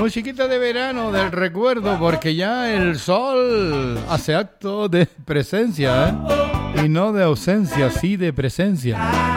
Musiquita de verano del recuerdo, porque ya el sol hace acto de presencia, ¿eh? Y no de ausencia, sí de presencia.